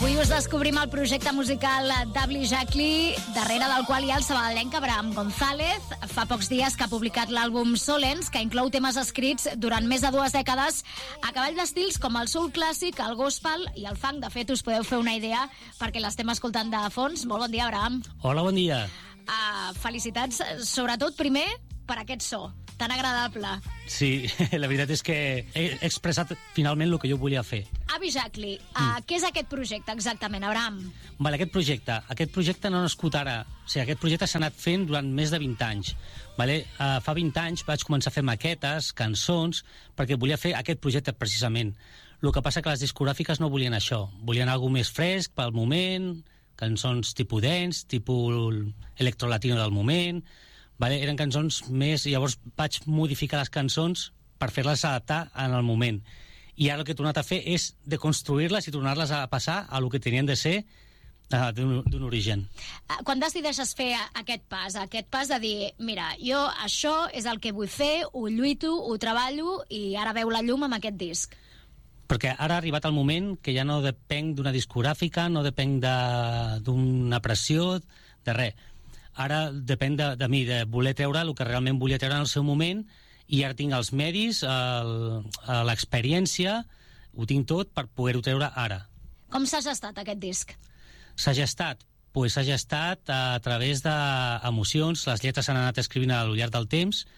Avui us descobrim el projecte musical d'Abli Jacli, darrere del qual hi ha el sabadellenc Abraham González. Fa pocs dies que ha publicat l'àlbum Solens, que inclou temes escrits durant més de 2 dècades a cavall d'estils com el soul clàssic, el gospel i el funk. De fet, us podeu fer una idea perquè l'estem escoltant de fons. Molt bon dia, Abraham. Hola, bon dia. Felicitats, sobretot, primer, per aquest so tan agradable. Sí, la veritat és que he expressat finalment el que jo volia fer. Abli Jacli, què és aquest projecte exactament, Abraham? Vale, aquest projecte no ha nascut ara. O sigui, aquest projecte s'ha anat fent durant més de 20 anys. Vale? Fa 20 anys vaig començar a fer maquetes, cançons, perquè volia fer aquest projecte precisament. El que passa que les discogràfiques no volien això. Volien alguna més fresc pel moment, cançons tipus dance, tipus electrolatino del moment. Vale? Eren cançons més... Llavors vaig modificar les cançons per fer-les adaptar en el moment. I ara el que he tornat a fer és de construir-les i tornar-les a passar a el que tenien de ser d'un origen. Quan decideixes fer aquest pas de dir, mira, jo això és el que vull fer, ho lluito, ho treballo i ara veu la llum amb aquest disc? Perquè ara ha arribat el moment que ja no depenc d'una discogràfica, no depenc d'una pressió, de res. Ara depèn de mi, de voler treure el que realment volia treure en el seu moment, i ara tinc els medis, l'experiència, ho tinc tot per poder-ho treure ara. Com s'ha gestat aquest disc? S'ha gestat? S'ha gestat a través d'emocions, les lletres s'han anat escrivint al llarg del temps,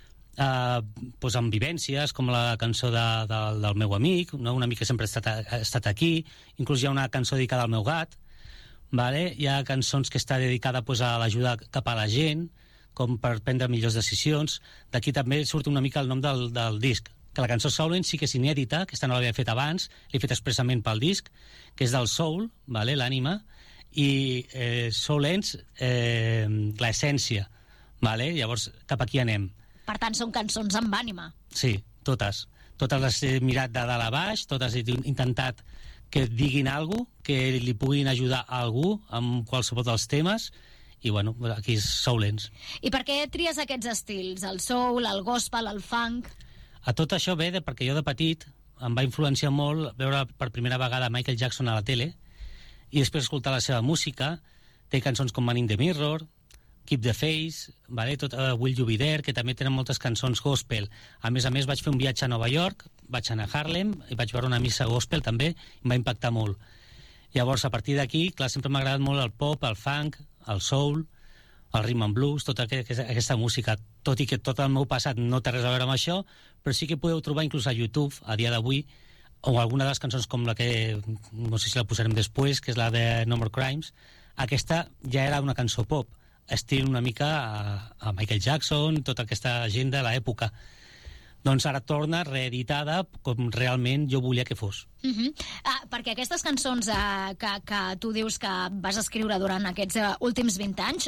amb vivències, com la cançó del meu amic, no? Un amic que sempre ha estat aquí, inclús hi ha una cançó dedicada al meu gat. Vale? Hi ha cançons que està dedicada a l'ajuda cap a la gent, com per prendre millors decisions. D'aquí també surt una mica el nom del disc, que la cançó Solens sí que és inèdita, aquesta no l'havia fet abans, l'he fet expressament pel disc, que és del soul, vale? L'ànima, i Solens, l'essència. Vale? Llavors, cap aquí anem. Per tant, són cançons amb ànima. Sí, totes. Totes les he mirat de dalt a baix, totes he intentat que diguin alguna cosa, que li puguin ajudar a algú amb qualsevol dels temes, i bueno, aquí és Solens. I per què tries aquests estils? El soul, el gospel, el funk? A tot això ve perquè jo de petit em va influenciar molt veure per primera vegada Michael Jackson a la tele i després escoltar la seva música. Té cançons com Man in the Mirror, Keep the Faith, vale? Will You Be There, que també tenen moltes cançons gospel. A més, vaig fer un viatge a Nova York, vaig anar a Harlem i vaig veure una missa gospel també, i em va impactar molt. Llavors, a partir d'aquí, clar, sempre m'ha agradat molt el pop, el funk, el soul, el rhythm and blues, tota aquesta música. Tot i que tot el meu passat no té res a veure amb això, però sí que podeu trobar inclús a YouTube, a dia d'avui, o alguna de les cançons com la que, no sé si la posarem després, que és la de No More Crimes. Aquesta ja era una cançó pop, estil una mica a Michael Jackson, tota aquesta gent de l'època. Doncs ara torna reeditada com realment jo volia que fos. Perquè aquestes cançons que tu dius que vas escriure durant aquests últims 20 anys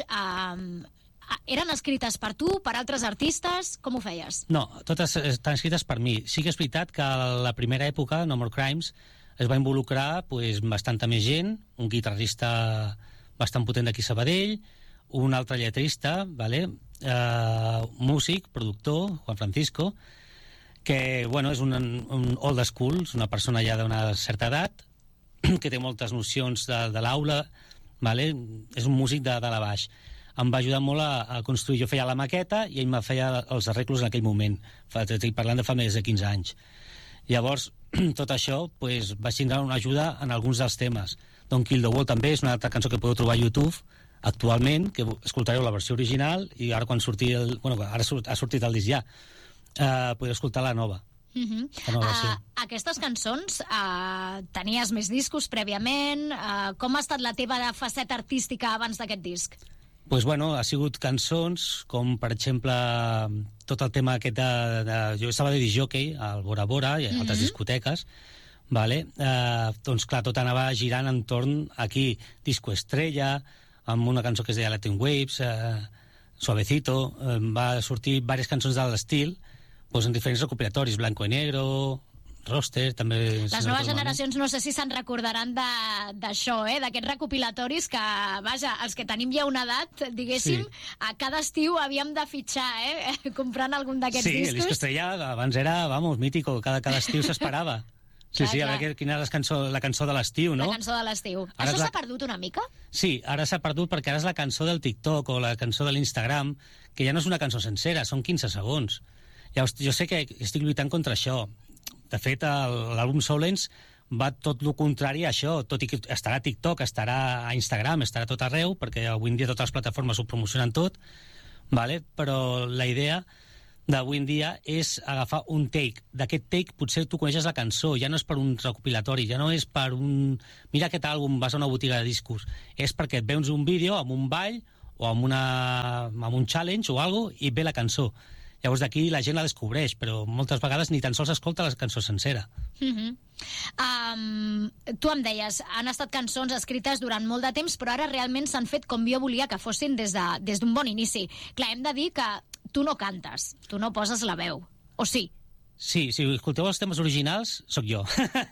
eren escrites per tu, per altres artistes? Com ho feies? No, totes estan escrites per mi. Sí que és veritat que a la primera època, No More Crimes, es va involucrar bastanta més gent, un guitarrista bastant potent d'aquí Sabadell, un altre lletrista, vale? Músic, productor, Juan Francisco, que bueno, és un old school, és una persona ja d'una certa edat, que té moltes nocions de l'aula, vale? És un músic de la baix. Em va ajudar molt a construir. Jo feia la maqueta i ell me feia els arreglos en aquell moment. Estic parlant de fa més de 15 anys. Llavors, tot això, vaig tindre una ajuda en alguns dels temes. Don't Kill the World també és una altra cançó que podeu trobar a YouTube actualment, que escoltareu la versió original, i ara quan ara ha sortit el disc ja, podeu escoltar la nova. Aquestes cançons, tenies més discos prèviament? Com ha estat la teva faceta artística abans d'aquest disc? Ha sigut cançons com, per exemple, tot el tema aquest jo estava de discjockey al Bora Bora i a altres discoteques, vale? Doncs clar, tot anava girant entorn aquí, Disco Estrella, amb una cançó que es deia Latin Waves, Suavecito, va sortir diverses cançons de l'estil, en diferents recopilatoris, Blanco y Negro, Roster, també... Les noves generacions no sé si se'n recordaran d'això, d'aquests recopilatoris que, vaja, els que tenim ja una edat, diguéssim, a cada estiu havíem de fitxar, comprant algun d'aquests discos. Sí, el Disco Estrella abans era, mítico, cada estiu s'esperava. Sí, a veure quina és la cançó de l'estiu, no? La cançó de l'estiu. Ara Això s'ha perdut una mica? Sí, ara s'ha perdut perquè ara és la cançó del TikTok o la cançó de l'Instagram, que ja no és una cançó sencera, són 15 segons. Llavors, jo sé que estic lluitant contra això. De fet, l'àlbum Soulens va tot el contrari a això, tot i que estarà a TikTok, estarà a Instagram, estarà a tot arreu, perquè avui en dia totes les plataformes ho promocionen tot, vale? Però la idea d'avui en dia és agafar un take. D'aquest take potser tu coneixes la cançó, ja no és per un recopilatori, ja no és per un... Mira aquest àlbum, vas a una botiga de discos. És perquè et veus un vídeo amb un ball o amb un challenge o alguna cosa i ve la cançó. Llavors d'aquí la gent la descobreix, però moltes vegades ni tan sols escolta la cançó sencera. Tu em deies, han estat cançons escrites durant molt de temps, però ara realment s'han fet com jo volia que fossin des d'un bon inici. Clar, hem de dir que tu no cantes, tu no poses la veu, o sí? Sí, si escolteu els temes originals, sóc jo.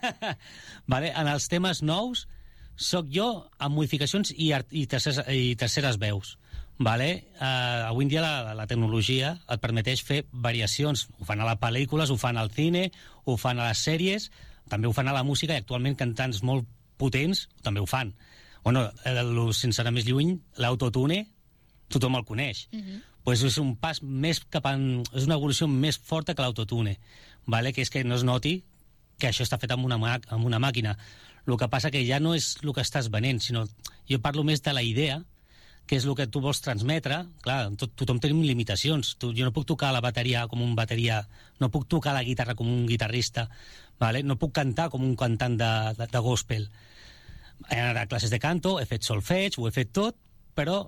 Vale? En els temes nous, sóc jo amb modificacions i terceres veus. Vale? Avui en dia la tecnologia et permeteix fer variacions. Ho fan a les pel·lícules, ho fan al cine, ho fan a les sèries, també ho fan a la música, i actualment cantants molt potents també ho fan. Bueno, sense anar més lluny, l'autotune tothom el coneix. Pues és un pas més és una evolució més forta que l'autotune, vale? Que és que no es noti que això està fet amb una màquina. El que passa que ja no és el que estàs venent, sinó jo parlo més de la idea, que és el que tu vols transmetre. Clar, tothom tenim limitacions. Jo no puc tocar la bateria com un bateria, no puc tocar la guitarra com un guitarrista, vale? No puc cantar com un cantant de gospel. He anat a classes de canto, he fet solfeig, ho he fet tot, però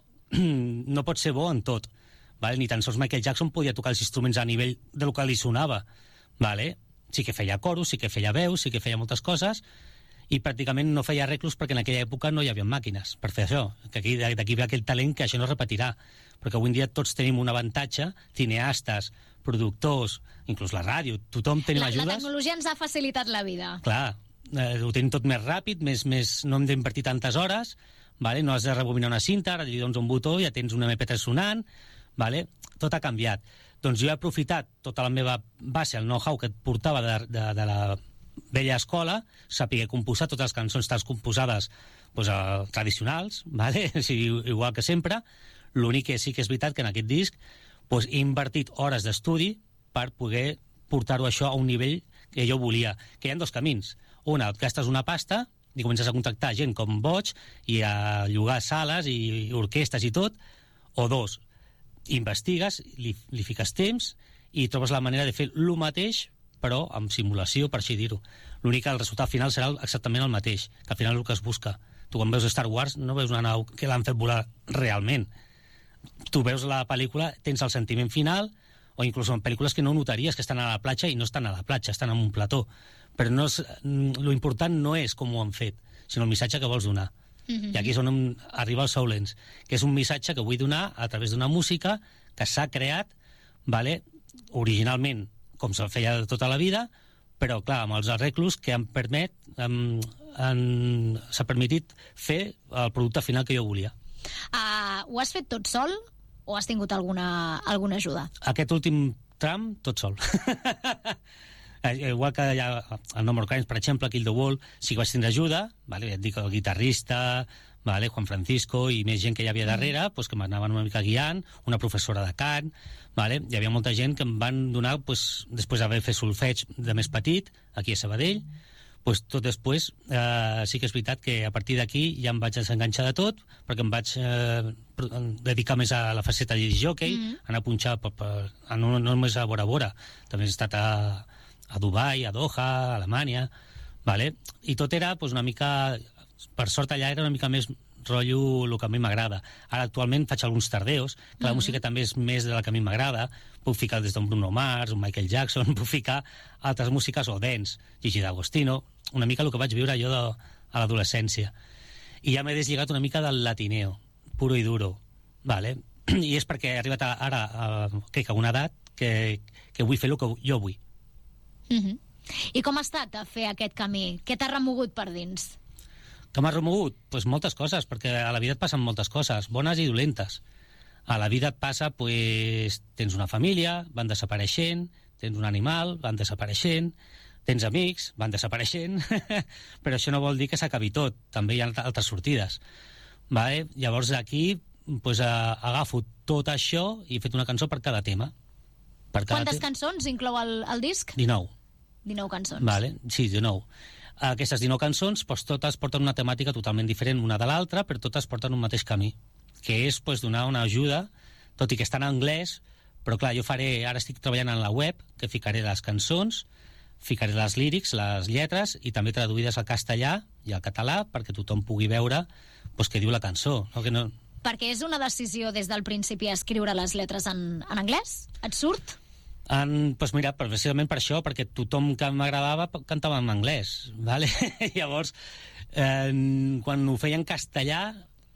no pot ser bo en tot. Vale? Ni tan sols Michael Jackson podia tocar els instruments a nivell del que li sonava. Vale? Sí que feia coros, sí que feia veus, sí que feia moltes coses, i pràcticament no feia arreglos perquè en aquella època no hi havia màquines per fer això. Que d'aquí ve aquell talent que això no es repetirà. Perquè avui en dia tots tenim un avantatge, cineastes, productors, inclús la ràdio, tothom tenim ajudes. La tecnologia ens ha facilitat la vida. Clar, ho tenim tot més ràpid, no hem d'invertir tantes hores, vale? No has de rebobinar una cinta, ara li dones un botó i ja tens un MP3 sonant, vale? Tot ha canviat. Doncs jo he aprofitat tota la meva base, el know-how que et portava de la vella escola, saber composar totes les cançons tan composades tradicionals, vale? Sí, igual que sempre. L'únic que sí que és veritat que en aquest disc he invertit hores d'estudi per poder portar-ho això a un nivell que jo volia. Que hi ha dos camins. Una, et gastes una pasta i comences a contactar gent com boig i a llogar sales i orquestes i tot, o dos, investigues, li fiques temps i trobes la manera de fer el mateix però amb simulació, per així dir-ho. L'únic que el resultat final serà exactament el mateix, que al final el que es busca. Tu quan veus Star Wars no veus una nau que l'han fet volar realment. Tu veus la pel·lícula, tens el sentiment final, o inclús en pel·lícules que no notaries que estan a la platja i no estan a la platja, estan en un plató. Però lo important no és com ho han fet, sinó el missatge que vols donar. I aquí és on arriba el Soulens, que és un missatge que vull donar a través d'una música que s'ha creat, vale, originalment com se'l feia tota la vida, però, clar, amb els arreglos que s'ha permetit fer el producte final que jo volia. Ho has fet tot sol o has tingut alguna ajuda? Aquest últim tram, tot sol. Igual que hi ha el No More Crimes, per exemple, Kill the Wall, sí que vaig tindre ajuda, vale? Et dic el guitarrista, vale? Juan Francisco i més gent que hi havia darrere, que m'anaven una mica guiant, una professora de cant, vale? Hi havia molta gent que em van donar, després d'haver fet solfeig de més petit, aquí a Sabadell, tot després sí que és veritat que a partir d'aquí ja em vaig desenganxar de tot, perquè em vaig dedicar més a la faceta de jockey, anar a punxar no només a Bora Bora, també he estat a Dubai, a Doha, a Alemanya, vale? I tot era una mica, per sort allà era una mica més rotllo el que a mi m'agrada. Ara actualment faig alguns tardeos, que la música també és més de la que a mi m'agrada, puc ficar des d'un Bruno Mars, un Michael Jackson, puc ficar altres músiques o dance, Gigi D'Agostino, una mica el que vaig viure jo a l'adolescència. I ja m'he deslligat una mica del latineo, puro i duro, vale? I és perquè he arribat ara a una edat que vull fer el que jo vull. I com ha estat a fer aquest camí? Què t'ha remogut per dins? Que m'ha remogut? Moltes coses, perquè a la vida et passen moltes coses, bones i dolentes. A la vida et passa, tens una família, van desapareixent, tens un animal, van desapareixent, tens amics, van desapareixent, però això no vol dir que s'acabi tot, també hi ha altres sortides. Vale? Llavors aquí pues, agafo tot això i he fet una cançó per cada tema. Quantes cançons inclou el disc? 19. 19 cançons. Vale, sí, 19. Aquestes 19 cançons pues, totes porten una temàtica totalment diferent una de l'altra, però totes porten un mateix camí, que és pues, donar una ajuda, tot i que està en anglès, però clar, jo ara estic treballant en la web, que ficaré les cançons, ficaré les lírics, les lletres, i també traduïdes al castellà i al català, perquè tothom pugui veure pues, què diu la cançó. No? Que no... Perquè és una decisió des del principi escriure les lletres en anglès? Et surt? Pues mira, precisament per això, perquè tothom que m'agradava cantava en anglès, ¿vale? Llavors, quan ho feia en castellà,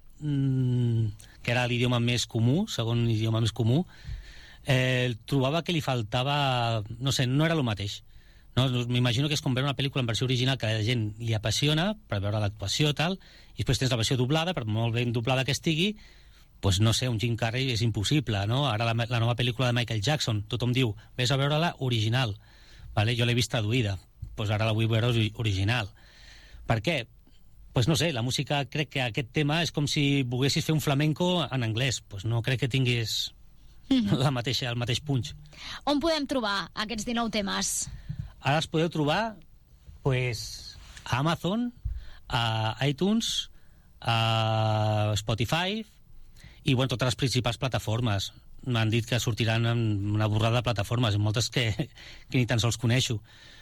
que era l'idioma més comú, segon idioma més comú, trobava que li faltava... No sé, no era el mateix. No? M'imagino que és com veure una pel·lícula en versió original que a la gent li apassiona per veure l'actuació i tal, i després tens la versió doblada, per molt ben doblada que estigui, pues no sé, un Jim Carrey és impossible, no? Ara la nova pel·lícula de Michael Jackson, tothom diu, ves a veure-la original, vale? Jo l'he vist traduïda, pues ara la vull veure original. Per què? Pues no sé, la música, crec que aquest tema és com si volguessis fer un flamenco en anglès, pues no crec que tinguis el mateix punx. On podem trobar aquests 19 temes? Ara els podeu trobar pues, a Amazon, a iTunes, a Spotify i bueno, totes les principals plataformes. M'han dit que sortiran en una borrada de plataformes, en moltes que ni tan sols coneixo.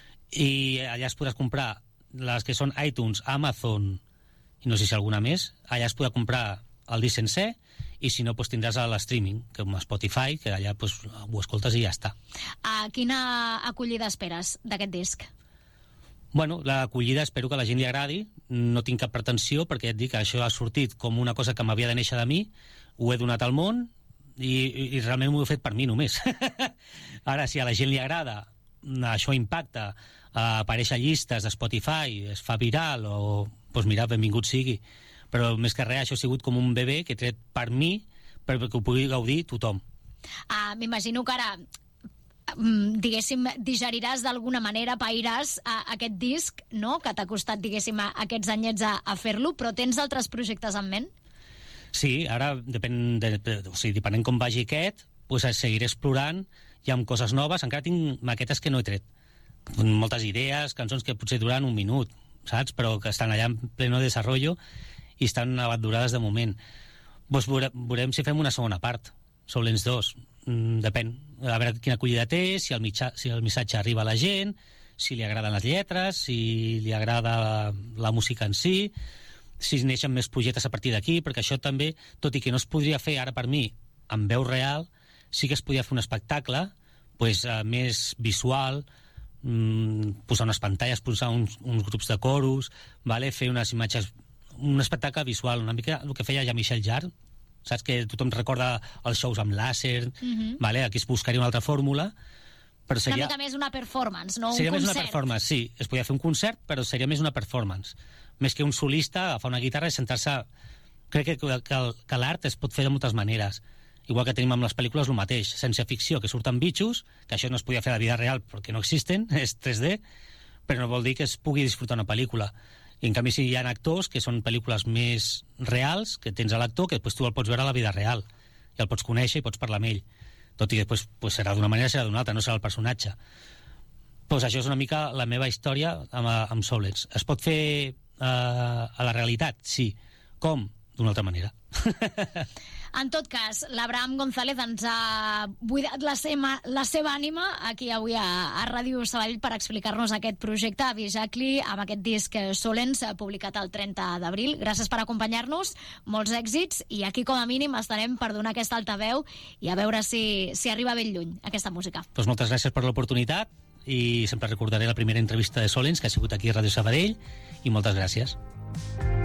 I allà es podràs comprar les que són iTunes, Amazon i no sé si alguna més. Allà es podrà comprar el disc sencer i si no, pues, tindràs l'streaming, com a Spotify, que allà pues, ho escoltes i ja està. Quina acollida esperes d'aquest disc? Bueno, l'acollida espero que a la gent li agradi, no tinc cap pretensió, perquè ja et dic que això ha sortit com una cosa que m'havia de néixer de mi, ho he donat al món i realment ho he fet per mi només. Ara, si a la gent li agrada, això impacta, apareix a llistes de Spotify, es fa viral, o, doncs mira, benvingut sigui. Però més que res, això ha sigut com un bebè que he tret per mi, perquè ho pugui gaudir tothom. M'imagino que ara, diguéssim, digeriràs d'alguna manera, pairàs aquest disc, no?, que t'ha costat, diguéssim, aquests anyets a fer-lo, però tens altres projectes en ment? Sí, ara, depenent com vagi aquest, pues seguiré explorant, hi ha coses noves, encara tinc maquetes que no he tret. Moltes idees, cançons que potser duran un minut, saps?, però que estan allà en pleno desenvolupament i estan abandonades de moment. Pues veurem si fem una segona part, Solens 2. Depèn, a veure quina acollida té, si el missatge arriba a la gent, si li agraden les lletres, si li agrada la música en si, si neixen més projectes a partir d'aquí, perquè això també, tot i que no es podria fer ara per mi en veu real, sí que es podia fer un espectacle pues, més visual, posar unes pantalles, posar uns grups de coros, vale? Fer unes imatges, un espectacle visual, una mica el que feia Jean-Michel Jarre, saps que tothom recorda els shows amb làser, vale? Aquí es buscaria una altra fórmula, però seria... Una mica més una performance, no un seria concert. Més una performance, sí, es podia fer un concert, però seria més una performance, més que un solista agafar una guitarra i sentar-se... Crec que l'art es pot fer de moltes maneres, igual que tenim amb les pel·lícules el mateix, ciència ficció, que surten bitxos, que això no es podia fer a la vida real perquè no existen, és 3D, però no vol dir que es pugui disfrutar una pel·lícula. I en canvi si hi ha actors que són pel·lícules més reals, que tens a l'actor, que després tu el pots veure a la vida real, i el pots conèixer i pots parlar amb ell, tot i que després pues, serà d'una manera, serà d'una altra, no serà el personatge. Pues això és una mica la meva història amb Solens. Es pot fer a la realitat? Sí. Com? D'una altra manera. En tot cas, l'Abraham González ens ha buidat la seva ànima aquí avui a Ràdio Sabadell per explicar-nos aquest projecte a Exactly amb aquest disc Solens publicat el 30 d'abril. Gràcies per acompanyar-nos, molts èxits i aquí com a mínim estarem per donar aquesta altaveu i a veure si arriba ben lluny aquesta música. Pues moltes gràcies per l'oportunitat i sempre recordaré la primera entrevista de Solens que ha sigut aquí a Ràdio Sabadell i moltes gràcies.